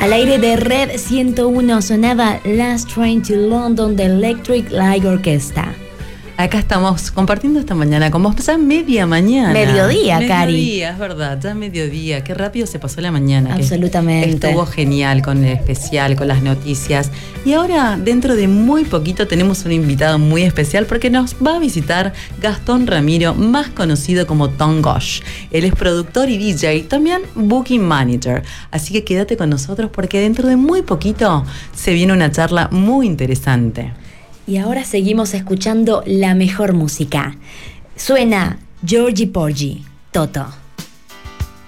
Al aire de Red 101 sonaba Last Train to London de Electric Light Orchestra. Acá estamos compartiendo esta mañana con vos. Ya media mañana. Mediodía, Cari. Mediodía, es verdad, ya mediodía. Qué rápido se pasó la mañana. Absolutamente. Estuvo genial con el especial, con las noticias. Y ahora, dentro de muy poquito, tenemos un invitado muy especial porque nos va a visitar Gastón Ramiro, más conocido como Tom Gosh. Él es productor y DJ, también booking manager. Así que quédate con nosotros porque dentro de muy poquito se viene una charla muy interesante. Y ahora seguimos escuchando la mejor música. Suena Georgie Porgy, Toto.